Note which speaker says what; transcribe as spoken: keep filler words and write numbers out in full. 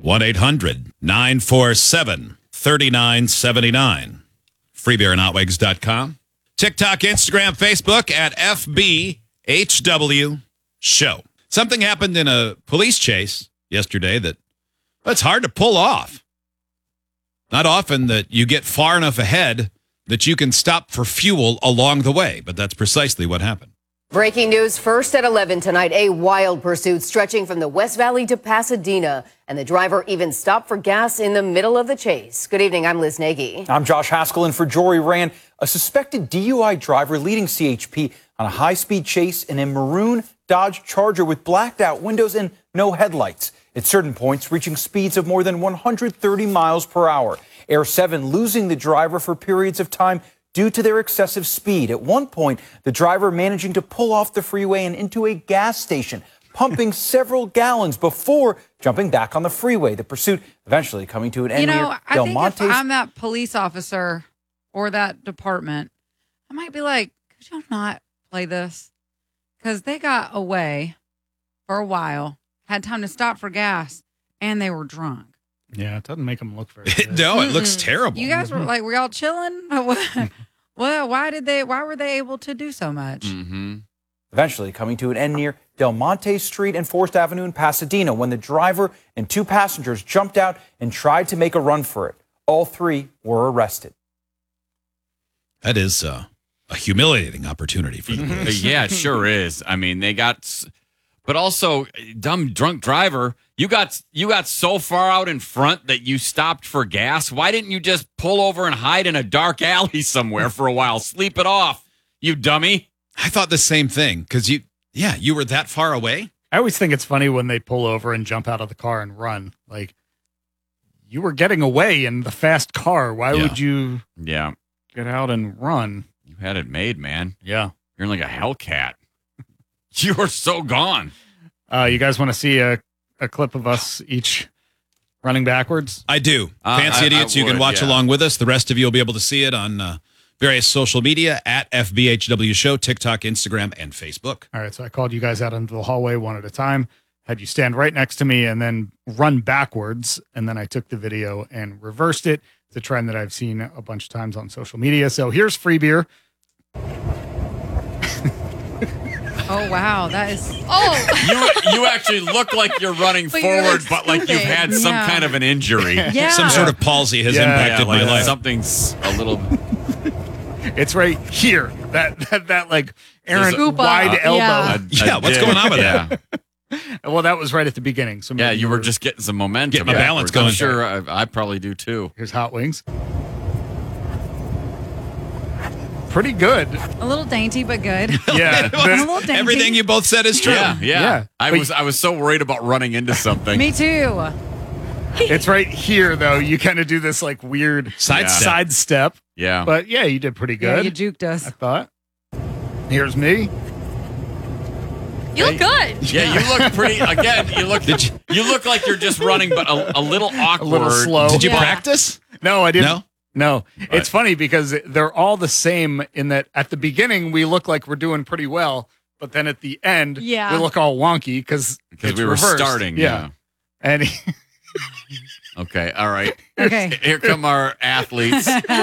Speaker 1: one eight hundred nine four seven three nine seven nine. free beer and hot wings dot com. TikTok, Instagram, Facebook at F B H W Show. Something happened in a police chase yesterday that well, it's hard to pull off. Not often that you get far enough ahead that you can stop for fuel along the way, but that's precisely what happened.
Speaker 2: Breaking news first at eleven tonight. A wild pursuit stretching from the West Valley to Pasadena, and the driver even stopped for gas in the middle of the chase. Good evening. I'm Liz Nagy.
Speaker 3: I'm Josh Haskell, and for Jory Rand, a suspected D U I driver leading C H P on a high-speed chase in a maroon Dodge Charger with blacked-out windows and no headlights. At certain points, reaching speeds of more than one hundred thirty miles per hour. Air seven losing the driver for periods of time due to their excessive speed. At one point, the driver managing to pull off the freeway and into a gas station, pumping several gallons before jumping back on the freeway. The pursuit eventually coming to an end
Speaker 4: you know,
Speaker 3: near
Speaker 4: I
Speaker 3: Del
Speaker 4: think
Speaker 3: Monte.
Speaker 4: if I'm that police officer or that department, I might be like, could you not play this? Because they got away for a while, had time to stop for gas, and they were drunk.
Speaker 5: Yeah, it doesn't make them look very good.
Speaker 1: No, it looks terrible.
Speaker 4: You guys were like, were y'all chilling? Well, why did they? Why were they able to do so much?
Speaker 3: Mm-hmm. Eventually coming to an end near Del Monte Street and Forest Avenue in Pasadena when the driver and two passengers jumped out and tried to make a run for it. All three were arrested.
Speaker 1: That is uh, a humiliating opportunity for the police.
Speaker 6: Yeah, it sure is. I mean, they got, s- but also, dumb drunk driver. You got you got so far out in front that you stopped for gas. Why didn't you just pull over and hide in a dark alley somewhere for a while? Sleep it off, you dummy.
Speaker 1: I thought the same thing because you, yeah, you were that far away.
Speaker 5: I always think it's funny when they pull over and jump out of the car and run. Like, you were getting away in the fast car. Why
Speaker 1: Yeah.
Speaker 5: would you
Speaker 6: Yeah,
Speaker 5: get out and run?
Speaker 6: you had it made, man.
Speaker 5: Yeah.
Speaker 6: You're like a Hellcat. You were so gone.
Speaker 5: Uh, you guys want to see a, a clip of us each running backwards?
Speaker 1: I do.
Speaker 6: Uh,
Speaker 1: Fancy
Speaker 6: I-
Speaker 1: idiots,
Speaker 6: I
Speaker 1: you can
Speaker 6: would,
Speaker 1: watch
Speaker 6: yeah.
Speaker 1: along with us. The rest of you will be able to see it on uh, various social media at F B H W Show, TikTok, Instagram, and Facebook.
Speaker 5: All right, so I called you guys out into the hallway one at a time, had you stand right next to me and then run backwards, and then I took the video and reversed it. It's a trend that I've seen a bunch of times on social media. So here's free beer.
Speaker 4: Oh wow, that is.
Speaker 7: Oh,
Speaker 6: You you actually look like you're running
Speaker 7: But you're,
Speaker 6: forward,
Speaker 7: like,
Speaker 6: but like you've had
Speaker 4: moving.
Speaker 6: some
Speaker 4: Yeah.
Speaker 6: kind of an injury.
Speaker 4: Yeah.
Speaker 1: Some sort of palsy has
Speaker 5: Yeah,
Speaker 1: impacted
Speaker 6: Yeah, like
Speaker 1: my life.
Speaker 6: something's a little.
Speaker 5: It's right here. That that, that like Aaron
Speaker 6: There's a-
Speaker 5: wide
Speaker 7: Uh,
Speaker 5: elbow.
Speaker 7: yeah.
Speaker 6: a- a
Speaker 1: Yeah, what's
Speaker 6: dig.
Speaker 1: going on with
Speaker 6: yeah.
Speaker 1: that?
Speaker 5: Well, that was right at the beginning. So
Speaker 6: Yeah,
Speaker 5: maybe
Speaker 6: you were just getting some momentum.
Speaker 1: Getting my balance
Speaker 6: backwards.
Speaker 1: going.
Speaker 6: I'm sure I, I probably do too.
Speaker 5: Here's Hot Wings. Pretty good.
Speaker 4: A little dainty, but good.
Speaker 5: Yeah.
Speaker 4: A little dainty.
Speaker 1: Everything you both said is true.
Speaker 6: Yeah, yeah.
Speaker 5: Yeah.
Speaker 6: I
Speaker 5: But-
Speaker 6: was I was so worried about running into something.
Speaker 4: Me too.
Speaker 5: It's right here, though. You kind of do this like weird
Speaker 1: Side
Speaker 6: Yeah.
Speaker 1: step.
Speaker 5: side step.
Speaker 6: Yeah.
Speaker 5: But yeah, you did pretty
Speaker 4: Yeah,
Speaker 5: good.
Speaker 4: you juked us.
Speaker 5: I thought. Here's me.
Speaker 7: you look good.
Speaker 6: Yeah, you look pretty. Again, you look. You, look like you're just running, but a, a little awkward.
Speaker 5: A little slow.
Speaker 1: Did you
Speaker 4: Yeah.
Speaker 1: practice?
Speaker 5: No, I didn't.
Speaker 1: No?
Speaker 5: No. It's funny because they're all the same in that at the beginning we look like we're doing pretty well, but then at the end
Speaker 7: Yeah.
Speaker 5: we look all wonky because
Speaker 6: because we were starting.
Speaker 5: Yeah. And he,
Speaker 6: Okay. All right.
Speaker 4: Okay.
Speaker 6: Here come our athletes.